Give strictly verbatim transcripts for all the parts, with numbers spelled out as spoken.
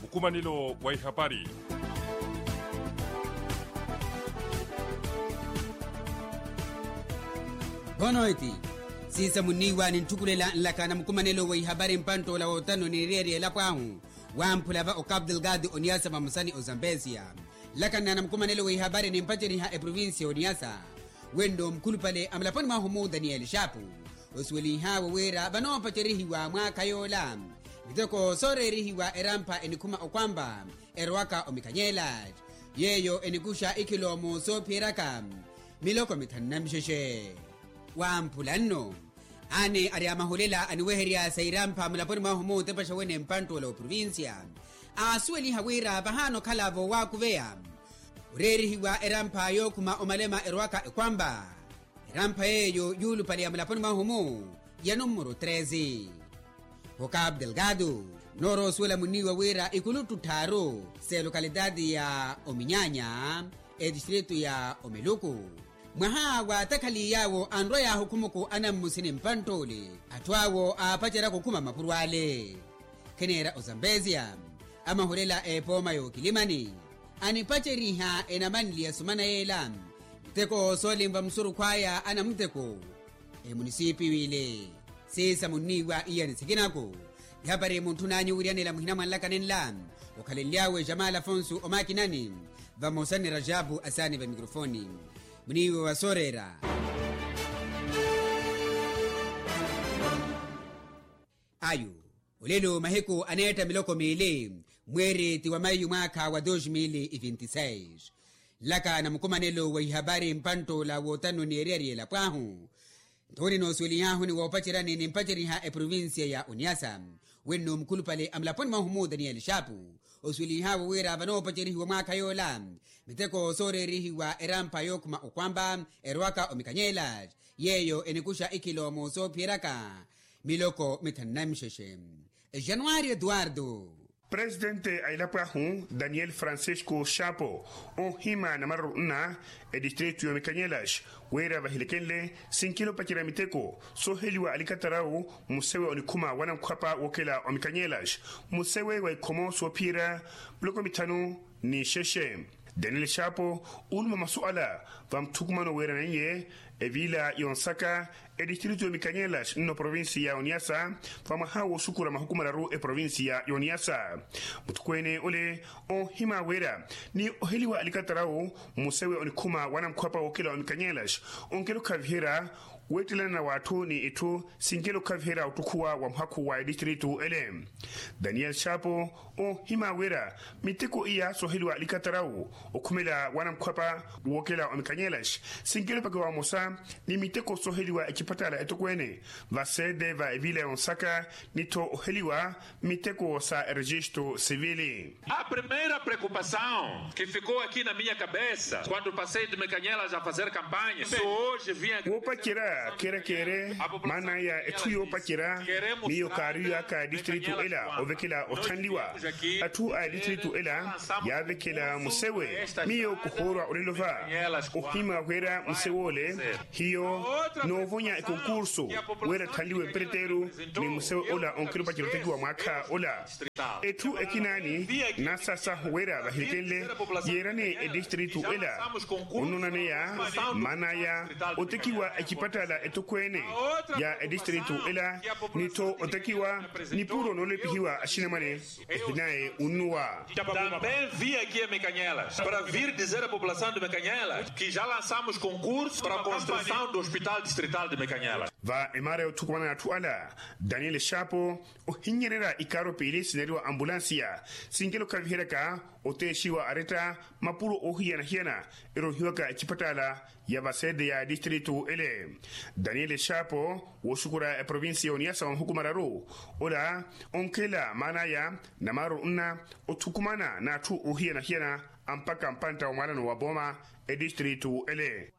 mkumanilo wa habari. Bonoiti sisa muniwa nintukulela nlakana mkumanilo wa habari mpanto la wotano ni reri la pwahu wampulava o Cabo Delgado oniasa mamusani o Zambezia lakana na mkumanilo wa habari ni mpacheri ha e provinsia oniasa wendo mkulupale amlaponi mahumu Daniel Shapu osweli ha wera bano pacheri wa mwaka yola vitoko sore wa erampa enikuma okwamba erwaka omikanyela yeyo enikusha ikilomo so piraka miloko mitannamsheshe wampulano ane ariamahulela aniweheria sairampa mlaponi mahumu tepasha wene mpanto la provincia asweli hawira bahano kalavo wakuvea urerihiwa erampa yo kuma omalema erwaka ekwamba erampa yeyo yulu pali ya mlaponi mahumu ya numero treze o Cabo Delgado noro suela muniwa wira ikulutu taro se lokalidadi ya Ominyanya e distrito ya Omeluku mwaha wa takali yawo andro ya hukumuku ana musini mpantole atwawo apachera kukuma mapurwale kenera o Zambezia ama hulela e poma yo Kilimani anipacheriha enamanili ya sumana yela mteko solimba msuru kwaya ana mteko e munisipi wile sisa muniwa iya nisikinako yapare muntu nanyi urianela muhina mwanlaka nenla wakaleliawe Jamal Afonso omakinani vamosani Rajabu asani va mikrofoni muniwe wa sorera ayu ulelo maheko aneta miloko mele mwere tiwa mayu mwaka wa elfu mbili na ishirini na sita laka na mkumanelo wa habari mpanto la wotano ni ereri la pwahu Tori no sweli yahu ni wapachirani ni mpachiri ha e provincia ya Oniasa weno mkulupale amlaponi mahumu Daniel Shapu osweli hawa wera vano wapachiri wa mwaka yola miteko sore rihi wa erampa yokuma okwamba erwaka omikanyela yeyo enikusha ikilomo so piraka miloko mitannamsheshe Januari Eduardo Presidente Ailapahu Daniel Francisco Chapo on hima na maru na e distrito yo Mekanyelas wera vahilekenle sinkilo pakira miteko so heliwa alikatarau musewe onikuma wana mkwapa wokela o Mekanyelas musewe wa ikomo so pira bloko mitano ni sheshe Daniel Chapo ulma masuala vamtukumano wera nanye e vila yonsaka e distrito yo Mekanyelas no provincia ya Oniasa fama hawo sukura mahukuma raru e provincia ya Oniasa mutukwene ole o hima wera ni oheliwa alikatarau musewe onikuma wana mkwapa wokela o Mekanyelas onkelo kavhera wetila na watu ni ito singelo kavhera utukuwa wa mhaku wa distrito ele Daniel Chapo o hima wera miteko iya soheliwa alikatarau okumela wana mkwapa wokela o Mekanyelas singelo pakawa mosa ni miteko soheliwa ekipatala etokwene vasede va evile onsaka nito oheliwa miteko sa registro civil. A primeira preocupação que ficou aqui na minha cabeça quando passei de Mekanyelas a fazer campanha se hoje vinha opa kira kere kere mana ya etuyo pakira miyo kariya ka distrito ela ovekela otandiwa atu a distrito ela ya vekela musewe miyo kuhora olilova ohima wera musewole hiyo no vonya e concurso wera tandiwe pretero ni musewe ola onkiro pakira tekiwa mwaka ola etu ekinani na sasa wera bahikele yerane e distrito ela ononane ya mana ya otekiwa ekipatala etukwene ya e distrito ela nito otekiwa ni puro no lepihiwa ashinemane nae unua. Também vi aqui a Mekanyelas para vir dizer à população de Mekanyelas que já lançamos concurso para a construção do hospital distrital de Mekanyelas. Va emare otukwana tuala Daniel Chapo o hinyerera ikaro pili sinerio ambulancia singelo kavhereka oteshiwa areta mapuro ohiana hiana ero hiwaka chipatala ya vasede ya distrito ele Daniel Chapo woshukura e provincia Oniasa hukumararu ola onkela manaya namaru unna otukumana na tu ohiana hiana ampaka mpanta omwana wa boma e distrito ele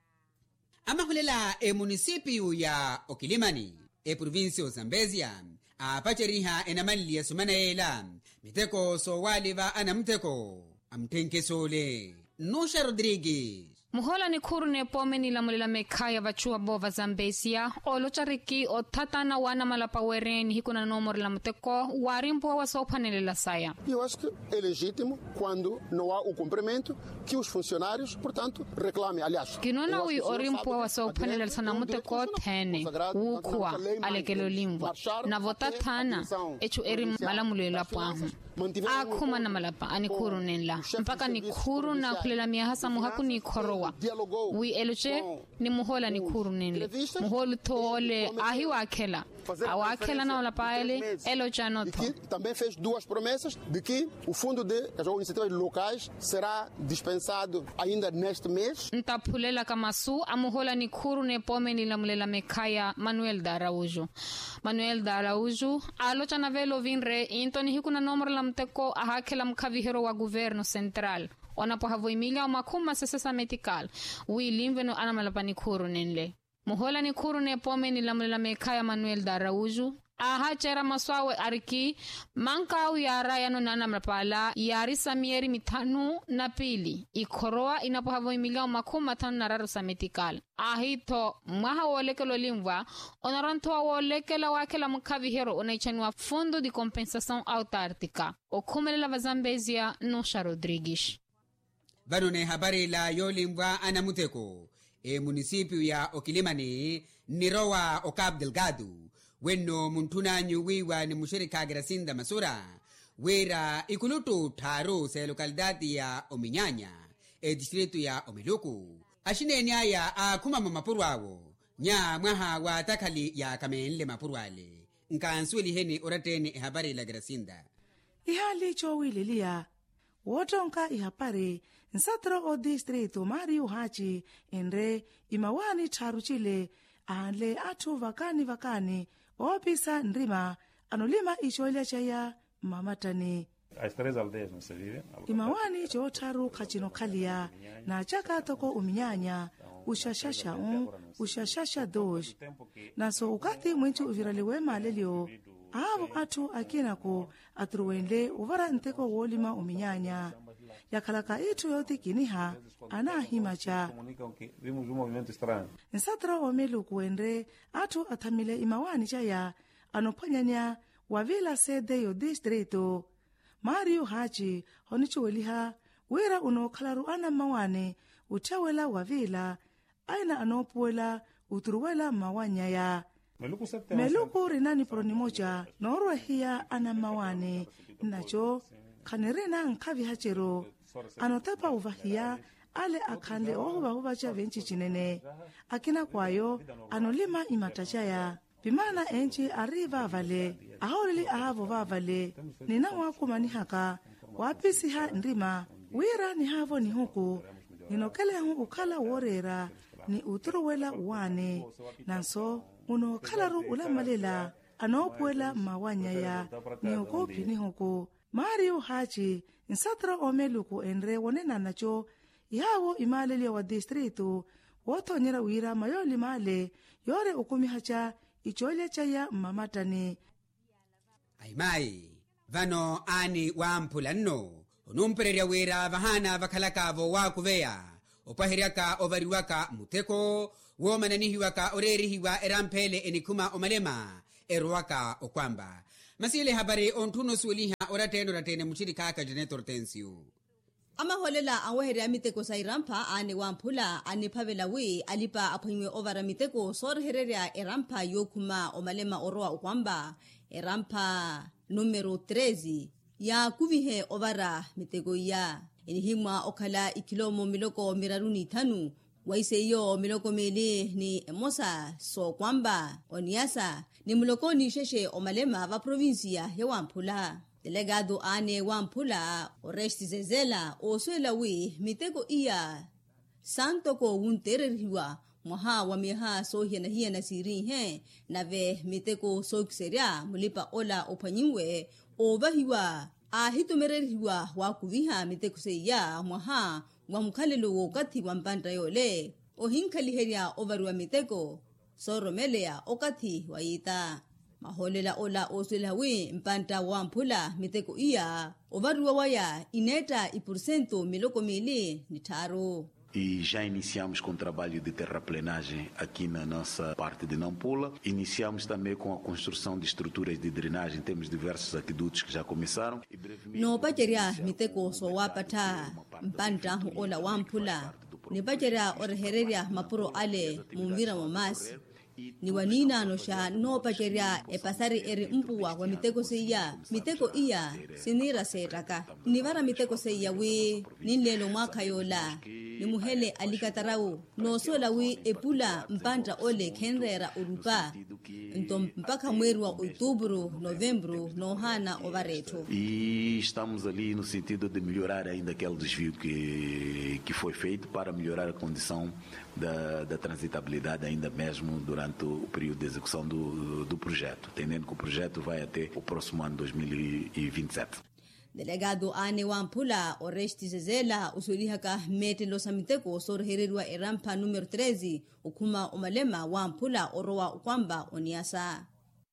amahulela e municipio ya Okilimani e provincia Zambezia apacheriha enamanili ya sumana yela miteko so waliva ana mteko amtenke sole Nusha Rodriguez Muhola ni khuru ne pome ni lamulela mekhaya vachua bova Zambesia olo chariki o tatana wana malapa wereni hikuna nomor la muteko warimpo wa sophanelela saya. Eu acho que é legítimo quando não há o cumprimento que os funcionários, portanto, reclamem. Aliás, kinona wi orimpo wa sophanelela sana muteko thene ukwa alekelo limbo na vota thana echu erim malamulela pwahu akhuma na malapa ani khuru nenla mpaka ni khuru na kulela miyahasa muhaku ni khorowa wi eluche ni muhola ni khuru nenle muholu thole ahi wakhela awakhela na malapa ele elocha no tho. Também fez duas promessas de que o fundo de as iniciativas locais será dispensado ainda neste mês. Ntaphulela kamasu amuhola ni khuru ne pome ni lamulela mekhaya Manuel Daraujo Manuel Daraujo alocha na velo vinre intoni hikuna nomor la mteko ahakhela mkhavihero wa governo central onapo havoimilia makhuma sesesa medical wi limveno anamalapani khuru nenle muhola ni khuru ne pome ni lamulela mekhaya Manuel Daraujo aha chera maswawe ariki mankau ya rayano nana mrapala yari samieri mitanu na pili ikoroa inapo havoimilia makhuma tanu na raru sametikal ahito mwaha wolekelo limwa onarantoa wolekela wakela mkavihero onaichanwa fundo de compensação autártica okumelela vazambezia Nosha Rodrigues. Vanone habari la yolimwa anamuteko e municipio ya Okilimani nirowa o Cabo Delgado wenno muntunanyu wiwa ni mushirika Gracinda Masura wera ikulutu taro se localidade ya Ominyanya e distrito ya Omiluku ashine nyaya akuma mapurwawo nya mwaha wa takali ya kamenle mapurwale nkansweli heni orateni habari la Gracinda ihali chowililia wotonka ihapare nsatro o distrito Mario Hachi enre imawani taru chile anle atu vakani vakani opisa nrima anolima icholia chaya mamatani. As três aldeias não se vivem. Imawani chotaru kachino kalia na chaka toko Uminyanya ushashasha un ushashasha dosh na so ukati mwenchu uviraliwe malelio abo atu akinako atruwende uvara nteko wolima Uminyanya yakalaka itu yote kiniha anahimacha vimos um movimento estranho nsatra omelu kuendre atu athamile imawani chaya anopanyanya wavila sede yo distrito Mario Hachi honichuweliha wera unokhalaru ana mawane utawela wavila aina anopuela uturuwela mawanya ya meluku rinani pronimocha norwe hiya ana mawane nacho kanirena nkavi hachero anotapa uvahia ale akhanle ohuba huba cha venchi chinene akina kwayo anolima imatachaya bimana enchi arriva vale ahorili ahavo vavale nina wakumani haka wapisi ha ndima wira ni havo ni huku ninokele hu ukala worera ni uturuwela uwane nanso uno kalaru ulamalela anopuela mawanya ya ni ukopi ni huku Mario Hachi nsatra omeluku enre wonena nacho yawo imalele wa distrito wotonyera wira mayoli male yore ukumi hacha ichoile chaya mamatani aimai vano ani wampulano onumpereria wira vahana vakhalakavo wakuveya opahiriaka ovariwaka muteko womananihiwaka orerihiwa eramphele enikuma omalema erwaka okwamba masile habari ontuno suliha orateno ratene muchirika ka Janeto Hortensio amaholela awehere amiteko sairampa ane wamphula ane phavela wi alipa aphonywe ovara miteko sorhereria erampa yokuma omalema oroa okwamba erampa numero treze ya kuvihe ovara miteko ya enihimwa okhala ikilomo miloko miraruni thanu waiseyo miloko mele ni emosa so kwamba oniasa ni muloko ni sheshe omalema va provincia ya wamphula delegado ane wamphula Oresti Zezela oswela wi miteko iya santo ko untereriwa moha wa meha so hiena hiena siri he nave miteko so kseria mulipa ola opanyimwe obahiwa a hitumereriwa wa kuviha miteko seya moha wa mkhalelo wakati wa mpanda yole ohinkhaliheria overwa miteko soromelea okati waita maholela ola oswela wi mpanta wa mphula miteko iya overwa waya ineta ipursento miloko mili ni tharo e já iniciamos com o trabalho de terraplenagem aqui na nossa parte de Nampula. Iniciamos também com a construção de estruturas de drenagem, temos diversos aquedutos que já começaram. No pajeria miteko so wapata mpanta ola wampula ni pajeria orhereria mapuro ale mumira mamasi ni wanina no sha no pajeria e pasari eri mpuwa wa miteko seya miteko iya sinira seraka ni vara miteko seya wi ni lelo mwaka yola ni muhele alikatarau no sola wi epula mpanta ole kenrera urupa então mpaka mwezi wa outubro novembro no hana ovareto. E estamos ali no sentido de melhorar ainda aquele desvio que que foi feito para melhorar a condição da, da transitabilidade ainda mesmo durante o período de execução do, do projeto, entendendo que o projeto vai até o próximo ano dois mil e vinte e sete. Delegado Ane Wampula Oresti Zezela usulihaka mete lo samiteko sorhererwa erampa numero treze ukuma umalema Wampula orowa ukwamba oniasa.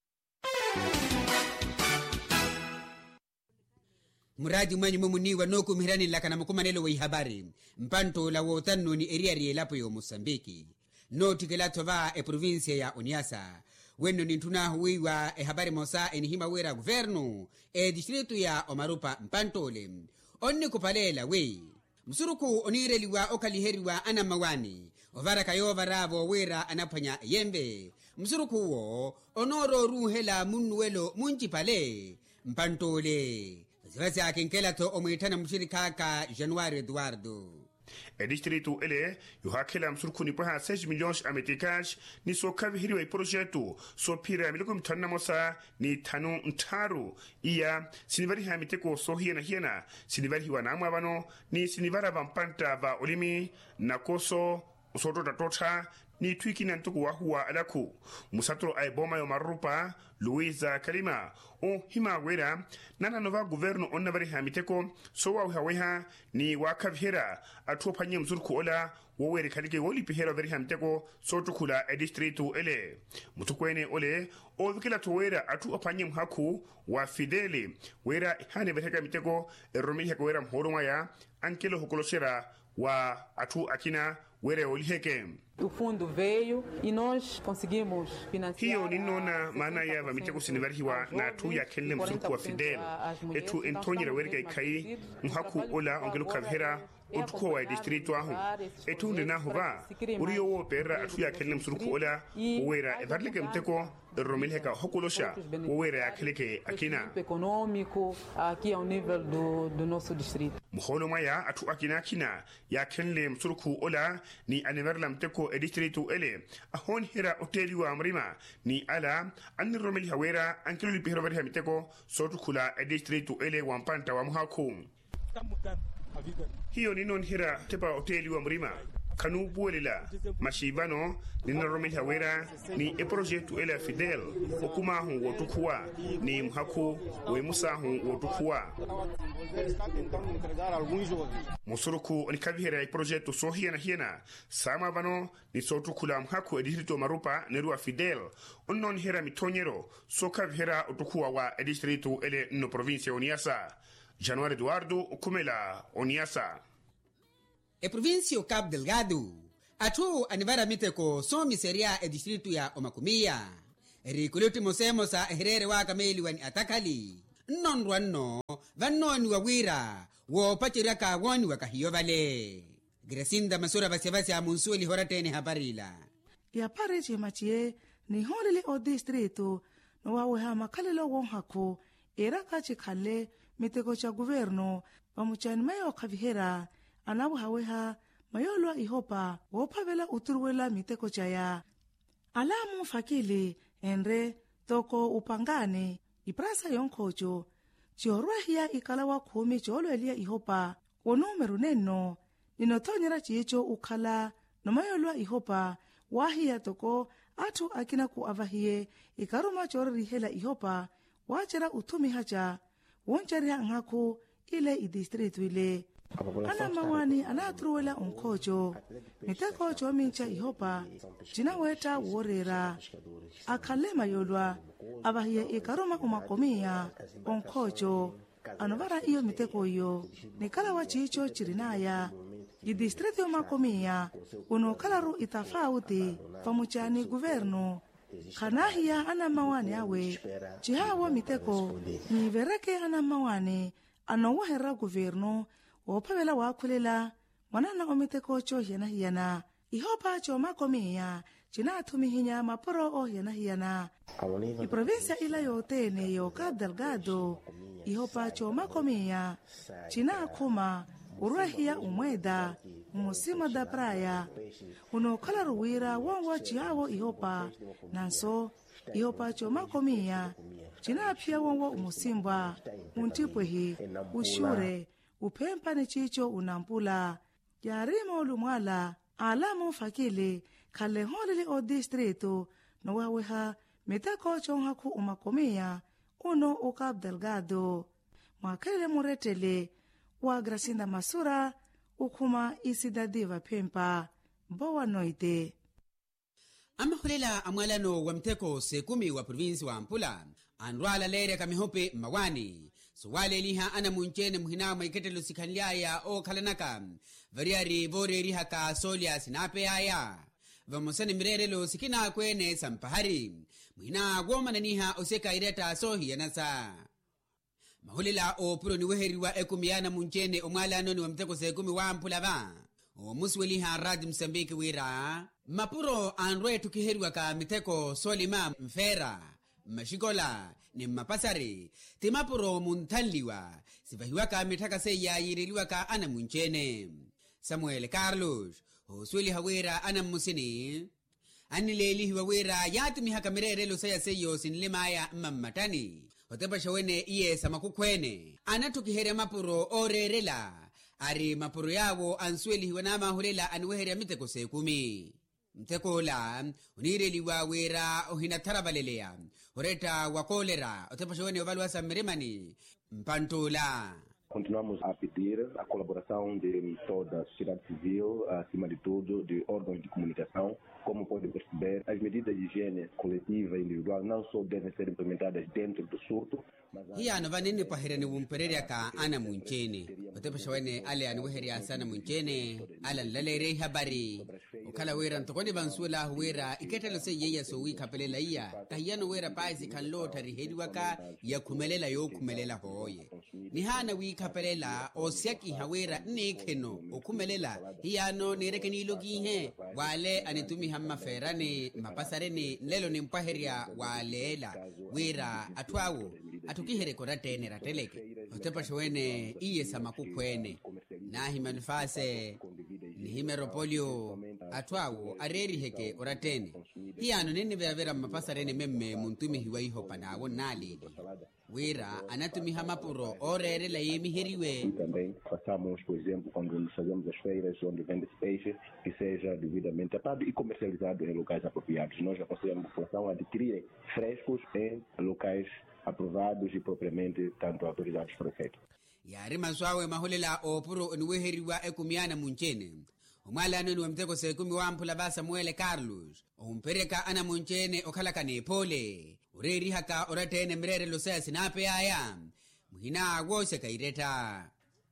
muradi mwanyu mumuniwa noku mihirani lakana mukumanelo wa habari mpanto la wotano ni eriari lapo yo Mosambiki no tikelato va e provincia ya Oniasa weno ni tuna huiwa e habari mosa eni hima wera governo e distrito ya Omarupa mpantole onni kupalela we msuruku onireliwa okaliheriwa ana mawani ovara kayova ravo wera anapanya yembe msuruku wo onoro ruhela munwelo munchipale mpantole zivasi akinkelato omwitana mshirikaka Januari Eduardo. E distrito ele yuhakela msurku ni paha seis milhões americanos ni so kavihiriwa i projeto so pira miloko mtana mosa ni tanu ntaru iya sinivari hamiteko so hiena hiena sinivari hiwa na amwabano ni sinivara vampanta va olimi na koso usoto tatota ni twiki na ntuku wahuwa alaku musatro aiboma yo Marupa Luiza Kalima o hima wera nana nova governo onna bari hamiteko so wa haweha ni wakavhera atopanye mzurku ola wowere kalike woli pihera bari hamiteko so tukula e distrito ele mutukwene ole o vikila towera atu opanye mhaku wa Fidele wera hane bari hamiteko e romihe ko wera mhoroma ya ankelo hokoloshera wa atu akina were oliheke. O fundo veio e nós conseguimos financiar. Hiyo ninona maana ya vamiteko sinivarihiwa na tu ya kelle msuku wa Fidel etu entonyera werga kai mhaku ola ongelo kavhera utuko wa distrito ahu etu ndina huva uriyo wo pera atu ya kelle msuku ola wera evarleke mteko romilheka hokolosha wera ya keleke akina econômico aqui ao nível do do nosso distrito. Mhono maya atu akina akina ya kelle msuku ola ni aniverla mteko e distrito ele ahon hira hoteli wa mrima ni ala anni romil hawera ankilo lipihiro bari hamiteko sotu kula e distrito ele wampanta wa muhaku hiyo ninon hira tepa hoteli wa mrima kanu buelila mashibano nina romil hawera ni e projetu ele Fidel okuma hu wotukua ni mhaku we musa hu wotukua musuruku ni kavihera e projetu so hiena hiena sama bano ni sotu kula mhaku e distrito Marupa nerua Fidel onnon hera mitonyero so kavihera otukua wa e distrito ele no provincia Oniasa. Januari Eduardo kumela Oniasa. E provincia Cabo Delgado atu anivara miteko so miseria e distrito ya Omakumia rikuluti mosemo sa herere wa kameli wani atakali non rwanno vannoni wa wira wo pachira ka woni wa kahiyo vale Gracinda Masura vasevasi amunsuli horatene habarila ya pare chemachie ni horele o distrito no wawe ha makalelo won hako era ka chikhale miteko cha governo pamuchani mayo khavihera anabu haweha mayolwa ihopa wophavela uturuwela miteko chaya alamu fakili enre toko upangane iprasa yonkhocho chiorwa hiya ikalawa khumi cholwelia ihopa wonumeru neno ninothonyera chicho ukhala nomayolwa ihopa wahiya toko atu akina ku avahiye ikaruma chorrihela ihopa wachera uthumi hacha wonchariha ngakho ile idistritu ile ana mawani anatruwela onkhocho miteko chomincha ihopa jina weta worera akhalema yolwa abahiye ikaruma umakomia onkhocho anovara iyo miteko yo nikala wa chicho chirinaya idistrito makomia unokalaru itafauti pamuchani guvernu khanahia ana mawani awe chihawa miteko nivereke ana mawani anowahera guvernu wopavela wakhulela mwanana omiteko chohiana hiyana ihopa cho makomia chinathumihinya mapuro ohiana hiyana iprovinsia ila yotene yo Cabo Delgado ihopa cho makomia chinakhuma urahia umweda musima da praia unokhala ruwira wongo chihawo ihopa nanso ihopa cho makomia chinaphia wongo umusimbwa untipwehi ushure uphempa ni chicho unampula yarimo lumwala alamu fakile khale holele o distrito nowaweha miteko chonhaku umakomia uno o Cabo Delgado mwakele muretele wa Gracinda Masura ukuma isidadiva pempa boa noite. Amahulela amwalano wa mteko sekumi wa provinsi wa Ampula anrwala lere kamihope mawani suwale liha ana munchene muhina maiketelo sikanliaya o kalanaka variari vore rihaka solia sinape aya vamosani mirerelo sikina kwene sampahari muhina goma naniha oseka ireta sohi yanasa mahulela o puro ni weheriwa ekumiana munchene omwalano ni wa mteko sekumi wa Ampula ba o musweliha radi Msambiki wira mapuro anrwe tukiheriwa ka miteko solima mfera mashikola ni mapasari timapuro muntaliwa sivahiwa ka mitaka seya yiriliwa ka ana munchene Samuel Carlos hosweli hawera ana musini anileli hawera yatimi haka mirerelo saya seyo sinlimaya mammatani hotepa shawene iye samakukwene anatukihere mapuro orerela ari mapuro yawo answeli hiwanama hulela anwehere miteko sekumi mtekola unireliwa wera ohinatarabalelea horeta wa kolera otepashone ovalwa sameremani mpantola. Continuamos a pedir a colaboração de toda a sociedade civil, acima de tudo, de órgãos de comunicação. Como pode perceber, as medidas de higiene coletiva e individual não só devem ser implementadas dentro do surto, mas... Hiya no vanene pahirani wumpereria ka ana munchene. Otepashone ale anweheria sana munchene, ala lalere habari. Okala wera ntokoni bansula wera iketelo se yeya so wi kapelela iya. Kahiyano wera paisi kan lotari hediwaka ya kumelela yo kumelela hoye. Ni hana wi kapelela osyaki hawera nekeno okumelela hiyano nerekeni logihe wale anitumi hamma ferani mapasareni lelo ni mpaheria walela wira atwawo atukihere koratene rateleke otepashwene iye samakukwene nahi manfase ni himeropolio atwawo areri heke oratene hiyano nini vera mapasareni memme muntumi hiwaiho panawo nali wira anatumi hamapuro orere la yemi heriwe. Também façamos, por exemplo, quando nos fazemos as feiras onde vende-se peixe, que seja devidamente tratado e comercializado em locais apropriados. Nós aconselhamos a população a adquirir frescos em locais aprovados e propriamente tanto autorizados por efeito. Yari maswawe mahulela opuro nweheriwa ekumiana munchene. Umalano ni mteko sekumi wa Ampula ba Samuel Carlos. Umpereka ana munchene okalaka ne pole. Ureri haka oratene mrere losea sinape aya. Muhina wose kaireta.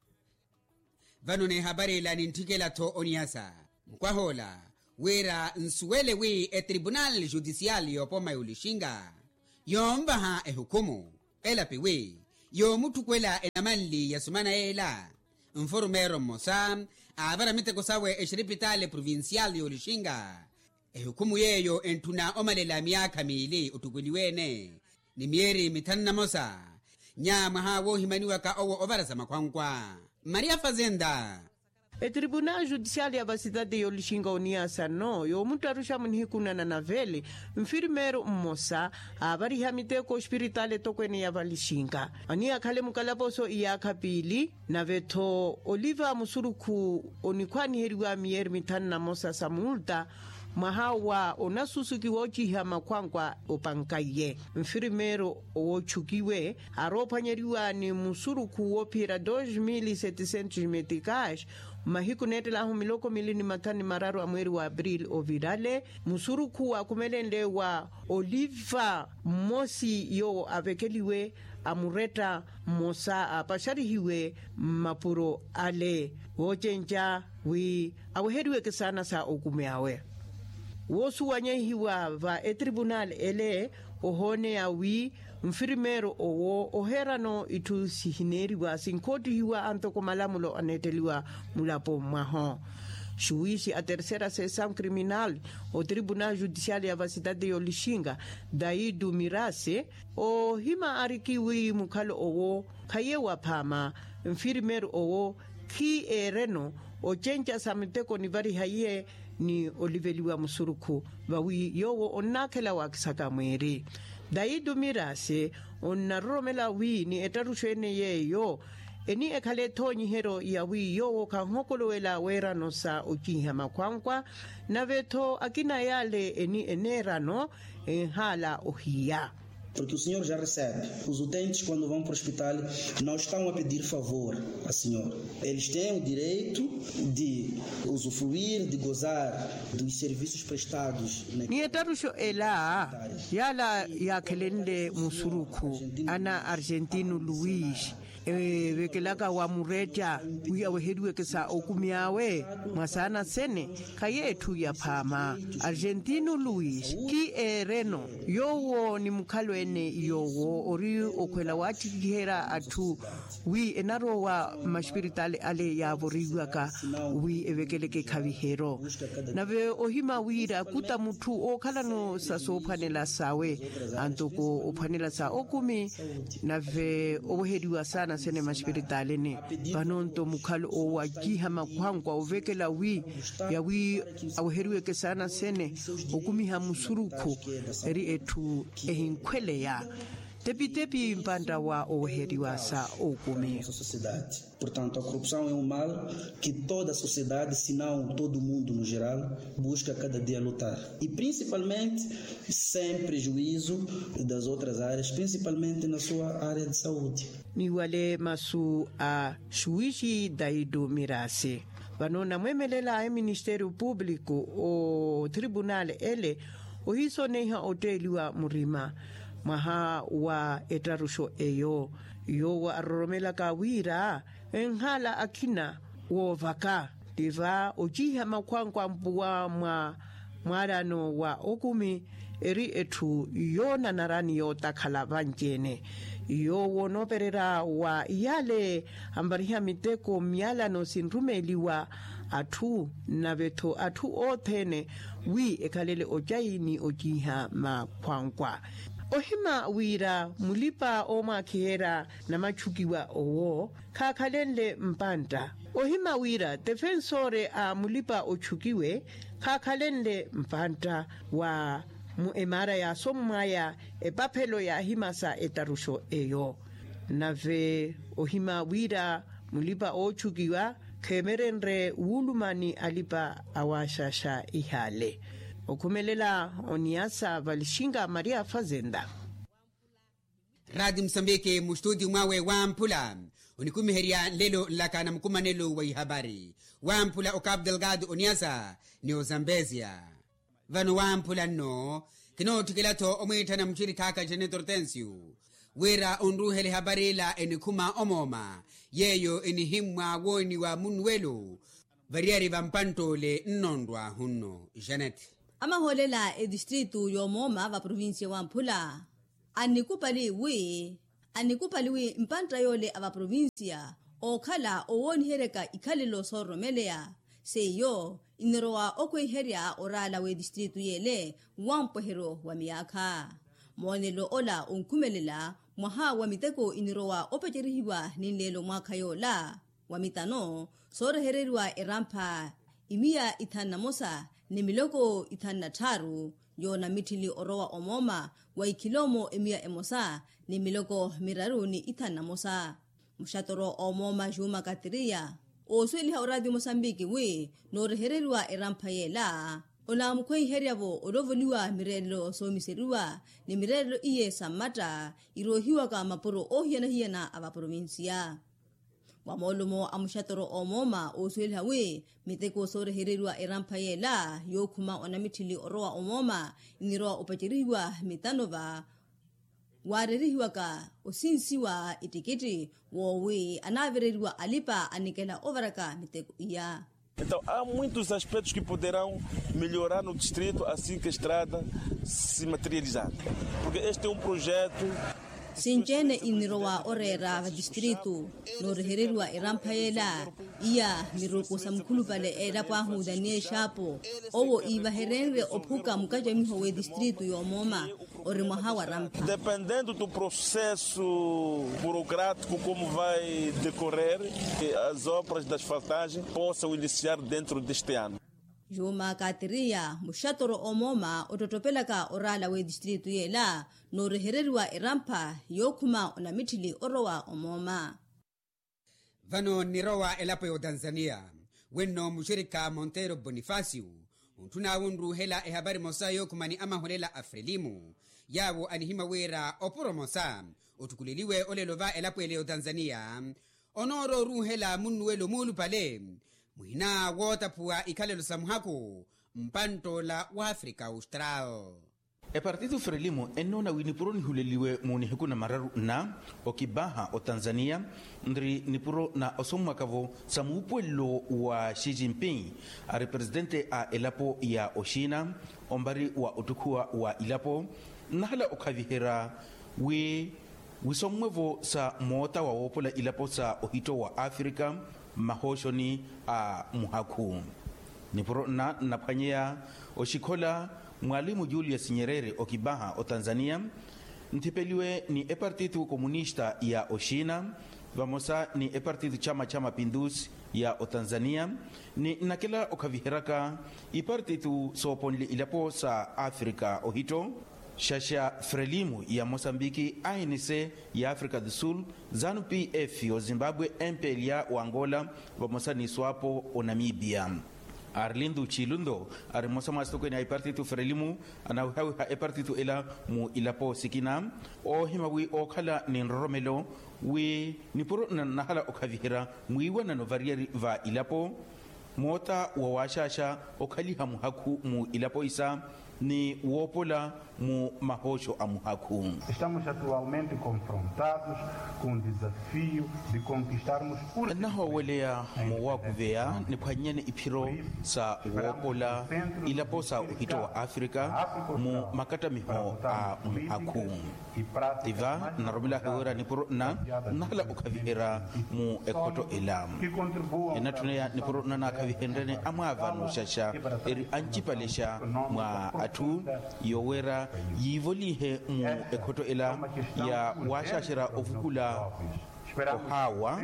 Vanone habari la nintikela to oniasa. Mkwahola. Wera nsuwele wi e tribunal judicial yopoma yulishinga. Yomba ha e hukumu. Ela piwe. Yo mutu kwela enamanli ya sumana ela. Mforumero mosa. Avara miteko sawe e shiripitale provincial yulishinga. E hukumu yeyo entuna omalela miaka miili utuguliwene. Ni mieri mitanna mosa. Nyama hawo himaniwa ka owo ovara sama kwankwa. Maria Fazenda. E Tribunal Judicial ya cidade de Yolishinga Oniasa no, yo muito arusha munhikuna na navele, mfirmero mmosa, abari hamiteko hospitale tokweni ya Valishinga. Ania kale mukalaposo iya kapili, na veto Oliva Musuruku onikwani heriwa mieri mitana mosa samulta, mahawa onasusuki wochiha makwangwa opankaye mfirimero ochukiwe aropanyeriwa ni musuruku wopira dois mil e setecentos meticais mahiku nete la humiloko milini matani mararu amweri wa abril ovirale musuruku akumelende wa Oliva Mosi yo avekeliwe amureta mosa apasharihiwe mapuro ale wochenja wi aweheriwe ke sana sa okume awe wosu wanyehiwa va e tribunal ele ohone ya wi mfirimero owo oherano itu sihineriwa sinkoti hiwa antoko malamulo aneteliwa mulapo maho Juiz a terceira sessão criminal, o Tribunal Judicial da cidade de Olixinga, daí do Mirase, o hima arikiwi mukalo owo, kayewa pama, enfermeiro owo, ki ereno, o chencha samiteko ni vari haye ni oliveliwa musuruku, bawi yowo onakela wakisaka mwere. Daí do Mirase, on naromela wi ni etarushene ye yo, eni ekale toni hero ya wi yo ka hokolo ela wera no sa ukiha makwankwa na veto akina yale eni enera no en hala ohia. Porque o senhor já recebe. Os utentes, quando vão para o hospital, não estão a pedir favor à senhora. Eles têm o direito de usufruir, de gozar dos serviços prestados. Ni etarusho ela, yala ya kelende musuruku, ana Argentino Luis. E vekelaka wa mureja uya wehedwe kesa okumiawe masana sene kayetu ya pama Argentino Luis ki ereno yowo ni mukalo ene yowo ori okwela wati kihera atu wi enaro wa maspiritale ale ya boriwa ka wi evekeleke kavihero nave ohima wira kuta mutu okala no sasopanela sawe antoko opanela sa okumi nave ohediwa sana sene maspiritale ne banonto mukalo o wakiha makwangwa ovekela wi ya wi awheriwe ke sana sene okumiha musuruku eri etu ehinkwele ya tepi tepi mpanda wa oheriwa sa okumi. Portanto, a corrupção é um mal que toda a sociedade, se não todo mundo no geral, busca cada dia lutar. E principalmente, sem prejuízo das outras áreas, principalmente na sua área de saúde. Niwale masu a Juiz Daido Mirase. Vanona mwemelela e Ministério Público o Tribunal ele o hiso neha oteliwa murima maha wa etarusho eyo yo wa aromela kawira enhala akina wo vaka diva ojiha makwankwa mpuwa mwa mwarano wa okumi eri etu yona narani yo takhala banjene yo wonoperera wa yale ambariha miteko miala no sinrumeliwa atu naveto atu othene wi ekalele ojaini ojiha makwankwa ohima wira mulipa oma kihera na machukiwa owo kakhalele mpanda ohima wira defensore a mulipa ochukiwe kakhalele mpanda wa muemara ya somaya epapelo ya himasa etarusho eyo nave ohima wira mulipa ochukiwa kemerenre wulumani alipa awashasha ihale okumelela oniasa valishinga Maria Fazenda. Radio Msambiki mustudi mwawe wampula unikumiheria lelo lakana mkumanelo wa habari wampula okab delgado oniasa ni Ozambezia vano wampula no kino tukilato omwitana mchiri kaka jene tortensiu wera onruhele habari la enikuma omoma yeyo enihimwa woni wa munwelo variari vampantole nnondwa hunno Janet amaholela e distritu yomoma va provinsia wa Mphula anikupali wi anikupali wi mpanta yole ava provinsia okhala owoni hereka ikhalilo soromelea seyo iniroa okweheria orala we distritu yele wampohero wa miyakha monelo ola unkumelela mwaha wa miteko iniroa opacherihiwa ninlelo mwakha yola wa mitano sorohereriwa erampa imia ithana mosa ni miloko ithana taru yona mitili orowa omoma wa ikilomo emia emosa ni miloko miraru ni ithana mosa mushatoro omoma juma katiria osweli hauradi Mosambiki we norehererwa erampa yela ona mkwei heriavo orovoliwa mirelo somiseriwa ni mirelo iye samata irohiwa ka maporo ohiana hiana ava provinsia wamolumo amushatoro omoma osweli hawe miteko sore hererwa erampa yela yokuma ona mitili oroa omoma iniroa opachiriwa mitanova warerihiwa ka osinsiwa itikiti wowe anavereriwa alipa anikela overaka miteko iya Então, há muitos aspectos que poderão melhorar no distrito assim que a estrada se materializar. Porque este é um projeto... Sinjene inirowa orera va distrito no rehererwa irampaela ia miroko samkulupale era kwa hu Daniel Shapo owo iba herere opuka mukaja mihowe distrito yomoma ore mahawa rampa. Dependendo do processo burocrático como vai decorrer, as obras de asfaltagem possam iniciar dentro deste ano. Juma Katiria, Mushatoro Omoma, Ototopelaka Orala we district yela, no rehererwa irampa, Yokuma onamitili orowa Omoma. Vano nirowa elapo yo Tanzania, wenno mushirika Montero Bonifacio, untuna unru hela e habari mosa Yokuma ni ama holela Afrelimu, yawo anihima wera opuro mosa, utukuliliwe ole lova elapo eleo Tanzania, onoro ru hela munuelo mulu pale, muhina wotapua ikalelo samuhako mpanto la wa Afrika Austral. E partido Frelimo enona winipuro ni huleliwe muni hekuna mararu na okibaha o Tanzania ndri nipuro na osomwakavo samupuelo wa Xi Jinping a represidente a elapo ya Oshina ombari wa utukua wa ilapo nahala okavihera we wisomwevo sa mota wa wopola ilapo sa ohito wa Afrika mahoshoni a muhaku nipuro na napanyea oshikola Mwalimu Julius Nyerere okibaha o Tanzania ntipeliwe ni e partido komunista ya Oshina vamosa ni e partido chama cha mapinduzi ya o Tanzania ni nakela okaviheraka i partido soponle ilapo sa Afrika ohito shasha Frelimu ya Mosambiki, A N C ya Afrika do Sul, ZANU P F ya Zimbabwe, M P L A wa Angola vamosa ni SWAPO o Namibia. Arlindo Chilundo arimosa mastoko ni partido Frelimu anahawi ha partido ela mu ilapo sikina o himawi o kala ni Romelo we ni poro na nahala okavihira muiwa na novariari va ilapo mota wa washasha okali hamu haku mu ilapo isa ni wopola mu mahosho amuhaku. Estamos atualmente confrontados com o desafio de conquistarmos por naho welea mu wakuvea ni phanyane ipiro sa wopola ilapo sa uhito wa Afrika mu makata miho a muhaku. Tiva na romila hewera ni poro na nahala ukavihera mu ekoto elam enatuneya ni poro na nakavihendene amava no shasha eri anchipalesha mwa atu yowera yivolihe mu ekoto ela ya washashira ofukula ohawa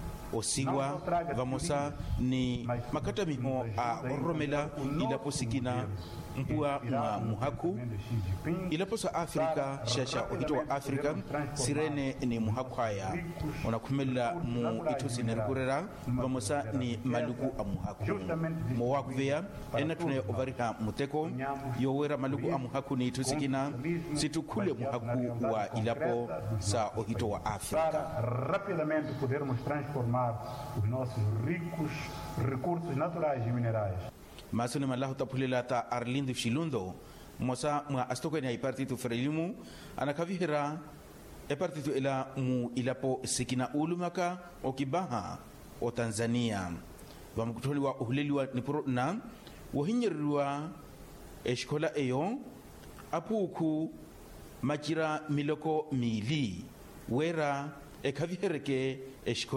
osiwa vamosa ni makata miho a Romela ilapo sikina mpua mwa muhaku ilapo sa Afrika shasha ohito wa Afrika sirene ni muhaku haya unakumela mu ito sinerkurera vamosa ni maluku a muhaku mwaku vea ena tune ovariha muteko yowera maluku a muhaku ni ito sikina situkule muhaku wa ilapo sa ohito wa Afrika. Rapidamente podermos transformar os nossos ricos recursos naturais e minerais. Masuni malahu tapulela ta Arlindo Chilundo mosa mwa astoko ni partido Frelimu anakavihira e partido ela mu ilapo sikina ulumaka okibaha o Tanzania vamkutoliwa uhuleliwa nipuro na wahinyerwa eshkola eyo apuku majira miloko mili wera ekavihereke eshkola